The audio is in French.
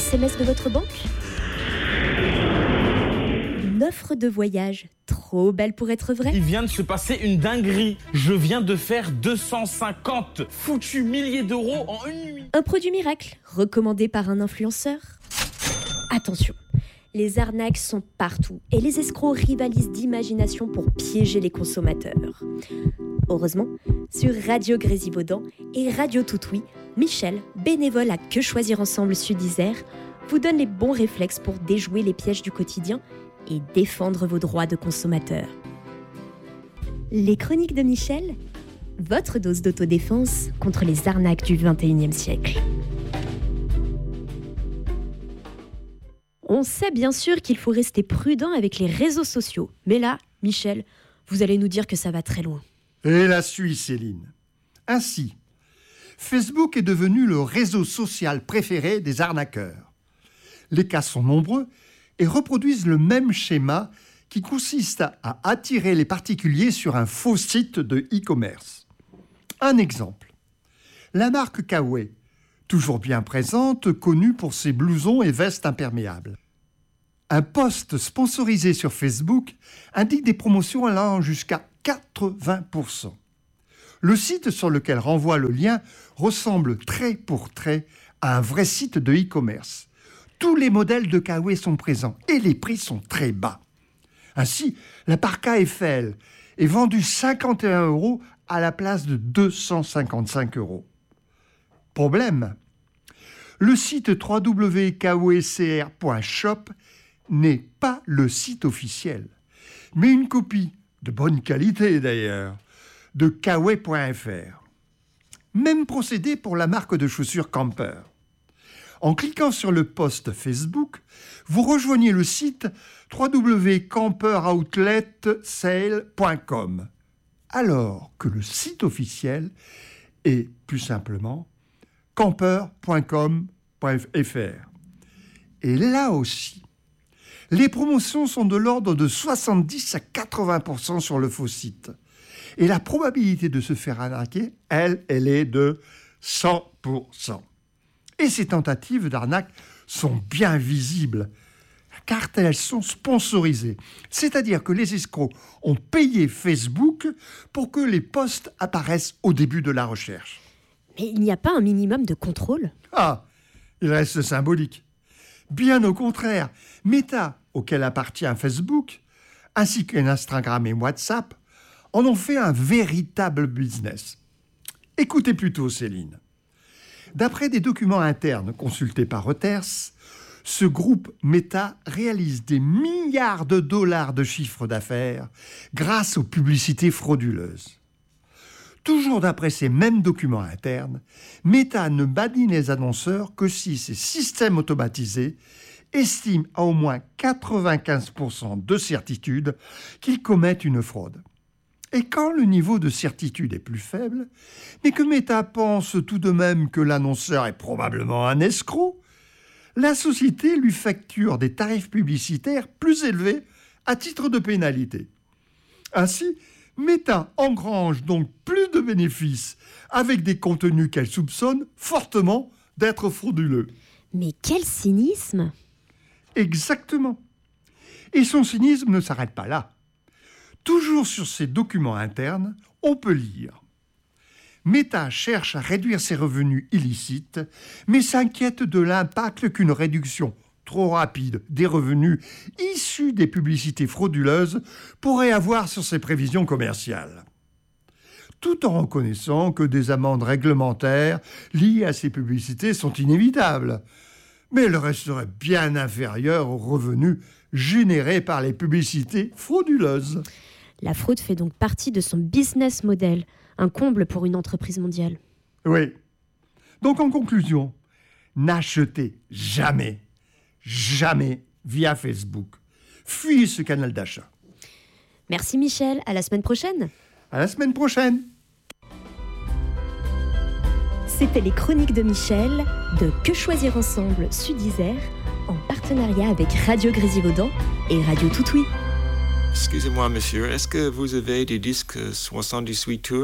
SMS de votre banque ? Une offre de voyage trop belle pour être vraie ? Il vient de se passer une dinguerie. Je viens de faire 250 foutus milliers d'euros en une nuit. Un produit miracle, recommandé par un influenceur ? Attention, les arnaques sont partout et les escrocs rivalisent d'imagination pour piéger les consommateurs. Heureusement, sur Radio Grésivaudan et Radio Toutoui, Michel, bénévole à Que Choisir Ensemble Sud-Isère, vous donne les bons réflexes pour déjouer les pièges du quotidien et défendre vos droits de consommateur. Les chroniques de Michel, votre dose d'autodéfense contre les arnaques du 21e siècle. On sait bien sûr qu'il faut rester prudent avec les réseaux sociaux. Mais là, Michel, vous allez nous dire que ça va très loin. Et la suit, Céline. Ainsi, Facebook est devenu le réseau social préféré des arnaqueurs. Les cas sont nombreux et reproduisent le même schéma qui consiste à attirer les particuliers sur un faux site de e-commerce. Un exemple. La marque Kawaii, toujours bien présente, connue pour ses blousons et vestes imperméables. Un post sponsorisé sur Facebook indique des promotions allant jusqu'à 80%. Le site sur lequel renvoie le lien ressemble trait pour trait à un vrai site de e-commerce. Tous les modèles de Kawaii sont présents et les prix sont très bas. Ainsi, la parka Eiffel est vendue 51 € à la place de 255 €. Problème, le site www.kawaicr.shop n'est pas le site officiel, mais une copie, de bonne qualité d'ailleurs, de kawaii.fr. Même procédé pour la marque de chaussures Camper. En cliquant sur le post Facebook, vous rejoignez le site www.camperoutletsale.com, alors que le site officiel est, plus simplement, camper.com.fr. Et là aussi, les promotions sont de l'ordre de 70 à 80% sur le faux site. Et la probabilité de se faire arnaquer, elle est de 100%. Et ces tentatives d'arnaque sont bien visibles, car elles sont sponsorisées. C'est-à-dire que les escrocs ont payé Facebook pour que les posts apparaissent au début de la recherche. Mais il n'y a pas un minimum de contrôle ? Ah, il reste symbolique. Bien au contraire, Meta, auquel appartient Facebook, ainsi qu'Instagram et WhatsApp, en ont fait un véritable business. Écoutez plutôt, Céline. D'après des documents internes consultés par Reuters, ce groupe Meta réalise des milliards de dollars de chiffre d'affaires grâce aux publicités frauduleuses. Toujours d'après ces mêmes documents internes, Meta ne bannit les annonceurs que si ces systèmes automatisés estiment à au moins 95% de certitude qu'ils commettent une fraude. Et quand le niveau de certitude est plus faible, mais que Meta pense tout de même que l'annonceur est probablement un escroc, la société lui facture des tarifs publicitaires plus élevés à titre de pénalité. Ainsi, Meta engrange donc plus de bénéfices avec des contenus qu'elle soupçonne fortement d'être frauduleux. Mais quel cynisme ! Exactement. Et son cynisme ne s'arrête pas là. Toujours sur ces documents internes, on peut lire « Meta cherche à réduire ses revenus illicites, mais s'inquiète de l'impact qu'une réduction trop rapide des revenus issus des publicités frauduleuses pourrait avoir sur ses prévisions commerciales. » Tout en reconnaissant que des amendes réglementaires liées à ces publicités sont inévitables, mais elles resteraient bien inférieures aux revenus générés par les publicités frauduleuses. La fraude fait donc partie de son business model, un comble pour une entreprise mondiale. Oui. Donc en conclusion, n'achetez jamais via Facebook. Fuyez ce canal d'achat. Merci Michel, à la semaine prochaine. À la semaine prochaine. C'était les chroniques de Michel de Que Choisir Ensemble Sud-Isère en partenariat avec Radio Grésivaudan et Radio Toutoui. Excusez-moi, monsieur, est-ce que vous avez des disques 78 tours ?